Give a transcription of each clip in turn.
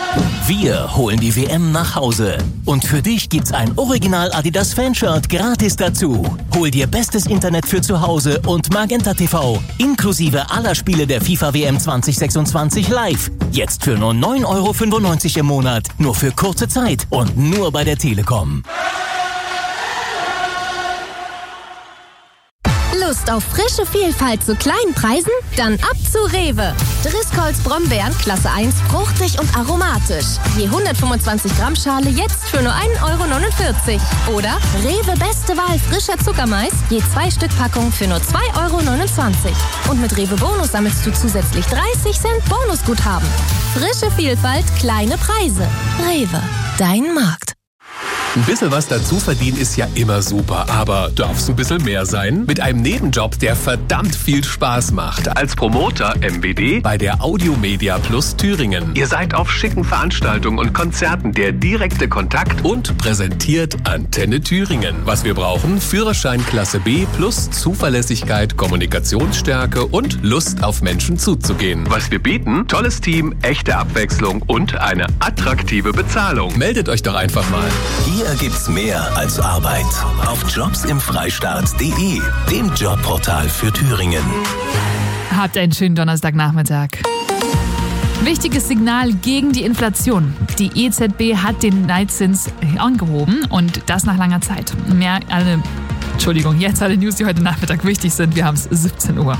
Wir holen die WM nach Hause. Und für dich gibt's ein Original Adidas Fanshirt gratis dazu. Hol dir bestes Internet für zu Hause und Magenta TV. Inklusive aller Spiele der FIFA WM 2026 live. Jetzt für nur 9,95 € im Monat. Nur für kurze Zeit und nur bei der Telekom. Lust auf frische Vielfalt zu kleinen Preisen? Dann ab zu Rewe. Driscolls Brombeeren Klasse 1 fruchtig und aromatisch. Je 125 Gramm Schale jetzt für nur 1,49 €. Oder Rewe beste Wahl frischer Zuckermais. Je 2 Stück Packung für nur 2,29 €. Und mit Rewe Bonus sammelst du zusätzlich 30 Cent Bonusguthaben. Frische Vielfalt, kleine Preise. Rewe, dein Markt. Ein bisschen was dazu verdienen ist ja immer super, aber darf es ein bisschen mehr sein? Mit einem Nebenjob, der verdammt viel Spaß macht. Als Promoter MBD bei der Audiomedia Plus Thüringen. Ihr seid auf schicken Veranstaltungen und Konzerten der direkte Kontakt und präsentiert Antenne Thüringen. Was wir brauchen? Führerschein Klasse B plus Zuverlässigkeit, Kommunikationsstärke und Lust auf Menschen zuzugehen. Was wir bieten? Tolles Team, echte Abwechslung und eine attraktive Bezahlung. Meldet euch doch einfach mal. Hier gibt's mehr als Arbeit. Auf jobsimfreistaat.de, dem Jobportal für Thüringen. Habt einen schönen Donnerstagnachmittag. Wichtiges Signal gegen die Inflation. Die EZB hat den Leitzins angehoben und das nach langer Zeit. Jetzt alle News, die heute Nachmittag wichtig sind. Wir haben es 17 Uhr.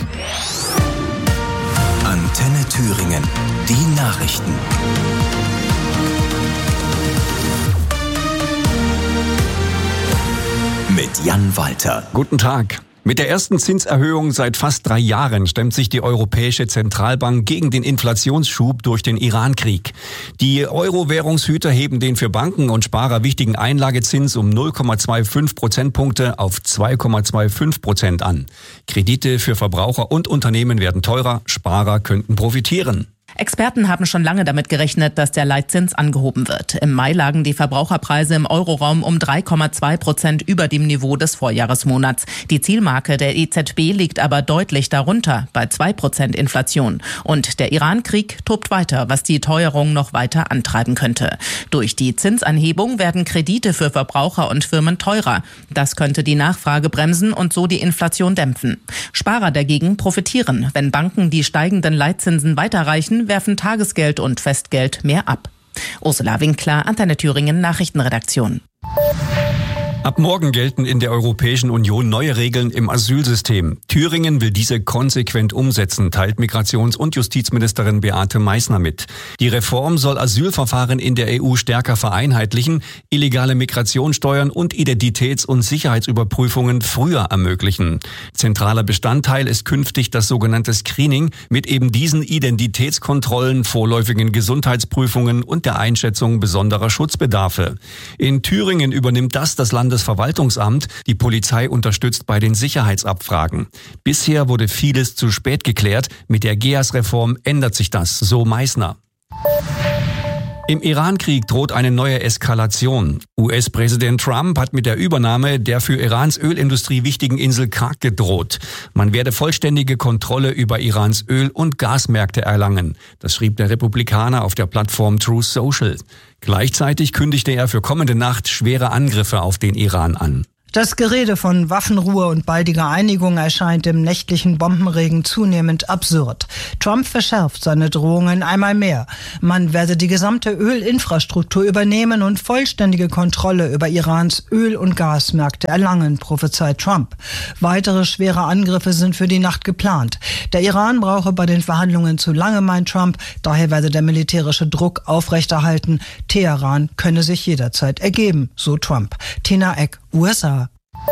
Antenne Thüringen. Die Nachrichten. Mit Jan Walter. Guten Tag. Mit der ersten Zinserhöhung seit fast 3 Jahren stemmt sich die Europäische Zentralbank gegen den Inflationsschub durch den Iran-Krieg. Die Euro-Währungshüter heben den für Banken und Sparer wichtigen Einlagezins um 0,25 Prozentpunkte auf 2,25% an. Kredite für Verbraucher und Unternehmen werden teurer, Sparer könnten profitieren. Experten haben schon lange damit gerechnet, dass der Leitzins angehoben wird. Im Mai lagen die Verbraucherpreise im Euroraum um 3,2% über dem Niveau des Vorjahresmonats. Die Zielmarke der EZB liegt aber deutlich darunter, bei 2% Inflation. Und der Iran-Krieg tobt weiter, was die Teuerung noch weiter antreiben könnte. Durch die Zinsanhebung werden Kredite für Verbraucher und Firmen teurer. Das könnte die Nachfrage bremsen und so die Inflation dämpfen. Sparer dagegen profitieren. Wenn Banken die steigenden Leitzinsen weiterreichen, werfen Tagesgeld und Festgeld mehr ab. Ursula Winkler, Antenne Thüringen Nachrichtenredaktion. Ab morgen gelten in der Europäischen Union neue Regeln im Asylsystem. Thüringen will diese konsequent umsetzen, teilt Migrations- und Justizministerin Beate Meißner mit. Die Reform soll Asylverfahren in der EU stärker vereinheitlichen, illegale Migration steuern und Identitäts- und Sicherheitsüberprüfungen früher ermöglichen. Zentraler Bestandteil ist künftig das sogenannte Screening mit eben diesen Identitätskontrollen, vorläufigen Gesundheitsprüfungen und der Einschätzung besonderer Schutzbedarfe. In Thüringen übernimmt das Landesverwaltungsamt. Die Polizei unterstützt bei den Sicherheitsabfragen. Bisher wurde vieles zu spät geklärt. Mit der GEAS-Reform ändert sich das, so Meißner. Im Iran-Krieg droht eine neue Eskalation. US-Präsident Trump hat mit der Übernahme der für Irans Ölindustrie wichtigen Insel Karg gedroht. Man werde vollständige Kontrolle über Irans Öl- und Gasmärkte erlangen. Das schrieb der Republikaner auf der Plattform Truth Social. Gleichzeitig kündigte er für kommende Nacht schwere Angriffe auf den Iran an. Das Gerede von Waffenruhe und baldiger Einigung erscheint im nächtlichen Bombenregen zunehmend absurd. Trump verschärft seine Drohungen einmal mehr. Man werde die gesamte Ölinfrastruktur übernehmen und vollständige Kontrolle über Irans Öl- und Gasmärkte erlangen, prophezeit Trump. Weitere schwere Angriffe sind für die Nacht geplant. Der Iran brauche bei den Verhandlungen zu lange, meint Trump. Daher werde der militärische Druck aufrechterhalten. Teheran könne sich jederzeit ergeben, so Trump. Tina Eck, USA.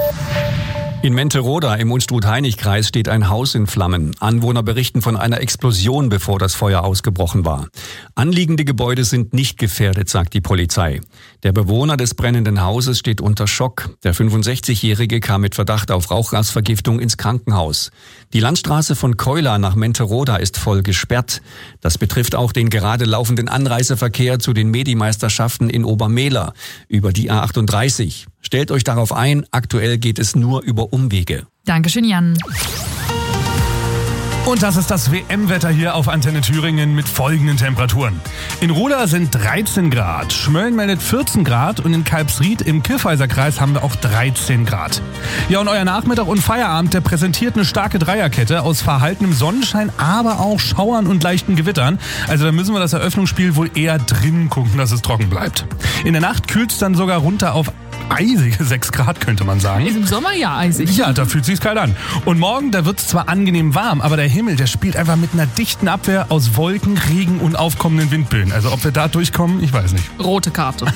In Menteroda im Unstrut-Hainich-Kreis steht ein Haus in Flammen. Anwohner berichten von einer Explosion, bevor das Feuer ausgebrochen war. Anliegende Gebäude sind nicht gefährdet, sagt die Polizei. Der Bewohner des brennenden Hauses steht unter Schock. Der 65-Jährige kam mit Verdacht auf Rauchgasvergiftung ins Krankenhaus. Die Landstraße von Keula nach Menteroda ist voll gesperrt. Das betrifft auch den gerade laufenden Anreiseverkehr zu den Medi-Meisterschaften in Obermehler über die A38. Stellt euch darauf ein, aktuell geht es nur über Umwege. Dankeschön, Jan. Und das ist das WM-Wetter hier auf Antenne Thüringen mit folgenden Temperaturen. In Roda sind 13 Grad, Schmölln meldet 14 Grad und in Kalbsried im Kyffhäuserkreis haben wir auch 13 Grad. Ja, und euer Nachmittag und Feierabend, der präsentiert eine starke Dreierkette aus verhaltenem Sonnenschein, aber auch Schauern und leichten Gewittern. Also da müssen wir das Eröffnungsspiel wohl eher drinnen gucken, dass es trocken bleibt. In der Nacht kühlt es dann sogar runter auf eisige 6 Grad, könnte man sagen. Ist im Sommer ja eisig. Ja, da fühlt sich's kalt an. Und morgen, da wird's zwar angenehm warm, aber der Himmel, der spielt einfach mit einer dichten Abwehr aus Wolken, Regen und aufkommenden Windböen. Also ob wir da durchkommen, ich weiß nicht. Rote Karte.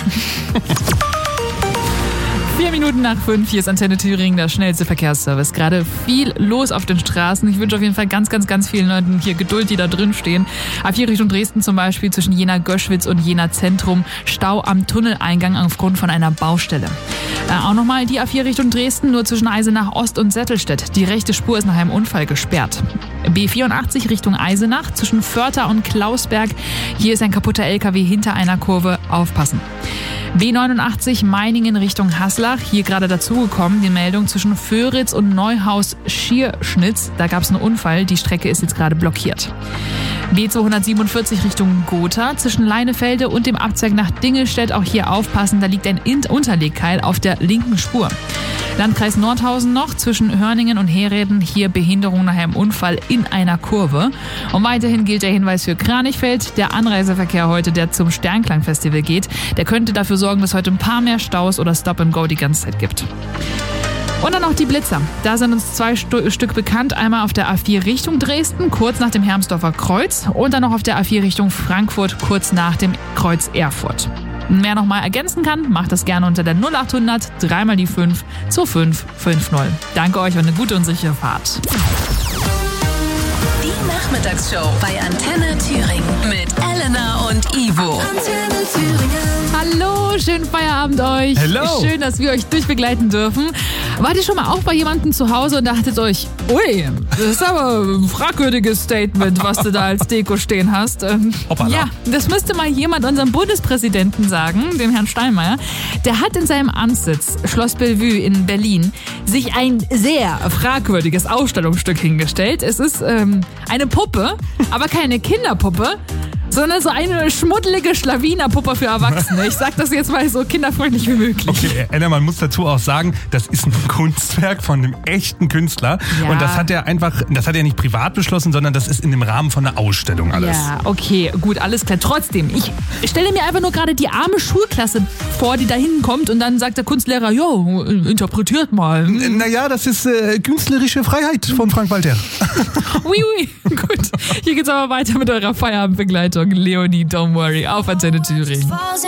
4 Minuten nach 5, hier ist Antenne Thüringen, der schnellste Verkehrsservice. Gerade viel los auf den Straßen. Ich wünsche auf jeden Fall ganz vielen Leuten hier Geduld, die da drin stehen. A4 Richtung Dresden zum Beispiel zwischen Jena-Göschwitz und Jena-Zentrum. Stau am Tunneleingang aufgrund von einer Baustelle. Auch nochmal die A4 Richtung Dresden, nur zwischen Eisenach Ost und Settelstedt. Die rechte Spur ist nach einem Unfall gesperrt. B84 Richtung Eisenach zwischen Vörter und Klausberg. Hier ist ein kaputter LKW hinter einer Kurve. Aufpassen. B89 Meiningen Richtung Haslach. Hier gerade dazugekommen die Meldung zwischen Föritz und Neuhaus-Schierschnitz. Da gab es einen Unfall. Die Strecke ist jetzt gerade blockiert. B247 Richtung Gotha zwischen Leinefelde und dem Abzweig nach Dingelstedt. Auch hier aufpassen, da liegt ein Unterlegkeil auf der linken Spur. Landkreis Nordhausen noch zwischen Hörningen und Herreden. Hier Behinderung nach einem Unfall in einer Kurve. Und weiterhin gilt der Hinweis für Kranichfeld. Der Anreiseverkehr heute, der zum Sternklang-Festival geht, der könnte dafür sorgen, dass heute ein paar mehr Staus oder Stop-and-Go die ganze Zeit gibt. Und dann noch die Blitzer. Da sind uns 2 Stück bekannt. Einmal auf der A4 Richtung Dresden, kurz nach dem Hermsdorfer Kreuz. Und dann noch auf der A4 Richtung Frankfurt, kurz nach dem Kreuz Erfurt. Wer noch mal ergänzen kann, macht das gerne unter der 0800 3 mal die 5 2550. Danke euch und eine gute und sichere Fahrt. Die Nachmittagsshow bei Antenne Thüringen mit Elena und Ivo. Antenne Thüringen. Hallo, schönen Feierabend euch. Hello. Schön, dass wir euch durchbegleiten dürfen. Wart ihr schon mal auch bei jemandem zu Hause und dachtet euch, ui, das ist aber ein fragwürdiges Statement, was du da als Deko stehen hast. Ja, das müsste mal jemand unserem Bundespräsidenten sagen, dem Herrn Steinmeier. Der hat in seinem Amtssitz, Schloss Bellevue in Berlin, sich ein sehr fragwürdiges Ausstellungsstück hingestellt. Es ist eine Puppe, aber keine Kinderpuppe, sondern so eine schmuddelige Schlawinerpuppe für Erwachsene. Ich sag das jetzt mal so kinderfreundlich wie möglich. Okay, Anna, man muss dazu auch sagen, das ist ein Kunstwerk von einem echten Künstler. Ja. Und das hat er nicht privat beschlossen, sondern das ist in dem Rahmen von einer Ausstellung alles. Ja, okay, gut, alles klar. Trotzdem, ich stelle mir einfach nur gerade die arme Schulklasse vor, die da hinkommt und dann sagt der Kunstlehrer, jo, interpretiert mal. Naja, das ist künstlerische Freiheit von Frank Walter. Ui, gut. Hier geht's aber weiter mit eurer Feierabendbegleitung. Leonie, Don't Worry, auf Antenne Thüringen.